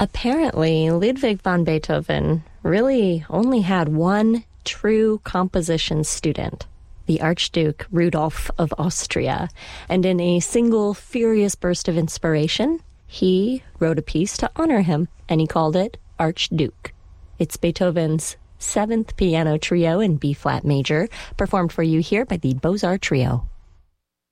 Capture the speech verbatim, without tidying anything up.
Apparently, Ludwig van Beethoven really only had one true composition student, the Archduke Rudolph of Austria, and in a single furious burst of inspiration, he wrote a piece to honor him, and he called it Archduke. It's Beethoven's seventh piano trio in B-flat major, performed for you here by the Beaux-Arts Trio.